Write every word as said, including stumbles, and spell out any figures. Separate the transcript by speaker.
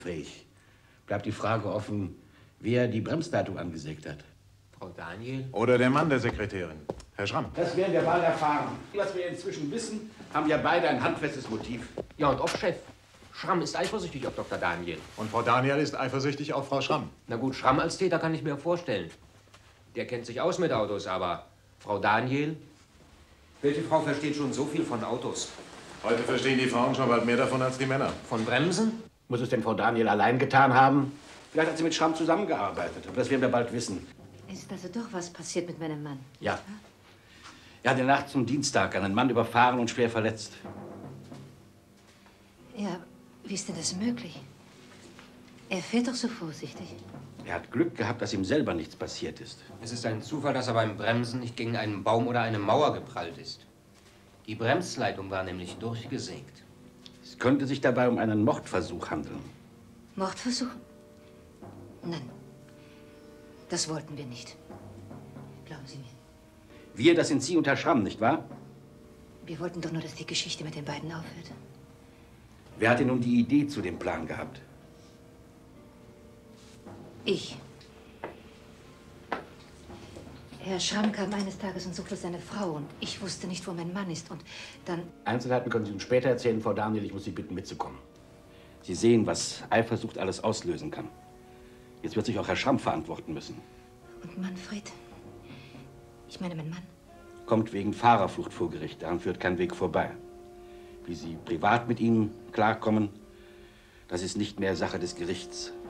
Speaker 1: fähig. Bleibt die Frage offen, wer die Bremsleitung angesägt hat.
Speaker 2: Frau Daniel?
Speaker 3: Oder der Mann der Sekretärin, Herr Schramm.
Speaker 1: Das werden wir bald erfahren. Was wir inzwischen wissen, haben ja beide ein handfestes Motiv.
Speaker 2: Ja, und ob, Chef? Schramm ist eifersüchtig auf Doktor Daniel.
Speaker 3: Und Frau Daniel ist eifersüchtig auf Frau Schramm.
Speaker 2: Na gut, Schramm als Täter kann ich mir vorstellen. Der kennt sich aus mit Autos, aber Frau Daniel? Welche Frau versteht schon so viel von Autos?
Speaker 3: Heute verstehen die Frauen schon bald mehr davon als die Männer.
Speaker 2: Von Bremsen?
Speaker 1: Muss es denn Frau Daniel allein getan haben? Vielleicht hat sie mit Schramm zusammengearbeitet, aber das werden wir bald wissen.
Speaker 4: Ist also doch was passiert mit meinem Mann?
Speaker 1: Ja. Er hat in der Nacht zum Dienstag einen Mann überfahren und schwer verletzt.
Speaker 4: Ja, wie ist denn das möglich? Er fährt doch so vorsichtig.
Speaker 1: Er hat Glück gehabt, dass ihm selber nichts passiert ist.
Speaker 2: Es ist ein Zufall, dass er beim Bremsen nicht gegen einen Baum oder eine Mauer geprallt ist. Die Bremsleitung war nämlich durchgesägt.
Speaker 1: Es könnte sich dabei um einen Mordversuch handeln.
Speaker 4: Mordversuch? Nein. Das wollten wir nicht. Glauben Sie mir.
Speaker 1: Wir, das sind Sie und Herr Schramm, nicht wahr?
Speaker 4: Wir wollten doch nur, dass die Geschichte mit den beiden aufhört.
Speaker 1: Wer hat denn nun die Idee zu dem Plan gehabt?
Speaker 4: Ich. Herr Schramm kam eines Tages und suchte seine Frau und ich wusste nicht, wo mein Mann ist. Und dann...
Speaker 1: Einzelheiten können Sie uns später erzählen, Frau Daniel. Ich muss Sie bitten, mitzukommen. Sie sehen, was Eifersucht alles auslösen kann. Jetzt wird sich auch Herr Schramm verantworten müssen.
Speaker 4: Und Manfred? Ich meine, mein Mann?
Speaker 1: Kommt wegen Fahrerflucht vor Gericht. Daran führt kein Weg vorbei. Wie Sie privat mit ihm klarkommen, das ist nicht mehr Sache des Gerichts.